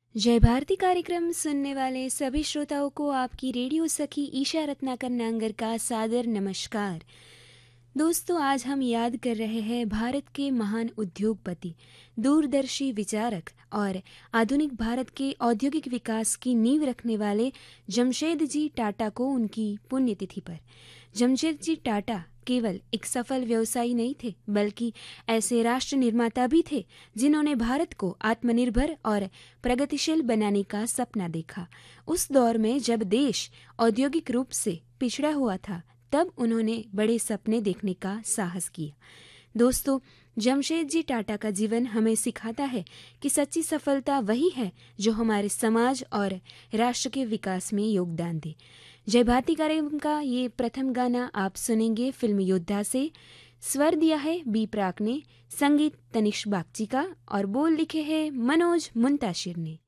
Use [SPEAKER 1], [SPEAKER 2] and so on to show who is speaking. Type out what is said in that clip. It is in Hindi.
[SPEAKER 1] जय भारती कार्यक्रम सुनने वाले सभी श्रोताओं को आपकी रेडियो सखी ईशा रत्नाकर नांगर का सादर नमस्कार। दोस्तों, आज हम याद कर रहे हैं भारत के महान उद्योगपति, दूरदर्शी विचारक और आधुनिक भारत के औद्योगिक विकास की नींव रखने वाले जमशेदजी टाटा को उनकी पुण्यतिथि पर। जमशेदजी टाटा केवल एक सफल व्यवसायी नहीं थे, बल्कि ऐसे राष्ट्र निर्माता भी थे जिन्होंने भारत को आत्मनिर्भर और प्रगतिशील बनाने का सपना देखा। उस दौर में जब देश औद्योगिक रूप से पिछड़ा हुआ था, तब उन्होंने बड़े सपने देखने का साहस किया। दोस्तों, जमशेदजी टाटा का जीवन हमें सिखाता है कि सच्ची सफलता वही है जो हमारे समाज और राष्ट्र के विकास में योगदान दे। जय भारती कार्यक्रम का ये प्रथम गाना आप सुनेंगे फिल्म योद्धा से। स्वर दिया है बी प्राक ने, संगीत तनिष्क बागची का और बोल लिखे हैं मनोज मुंताशिर ने।